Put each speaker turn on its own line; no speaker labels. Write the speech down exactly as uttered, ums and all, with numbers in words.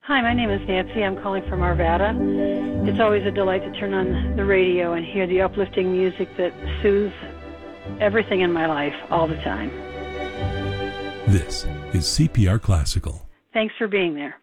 Hi, my name is Nancy. I'm calling from Arvada. It's always a delight to turn on the radio and hear the uplifting music that soothes everything in my life all the time.
This is C P R Classical.
Thanks for being there.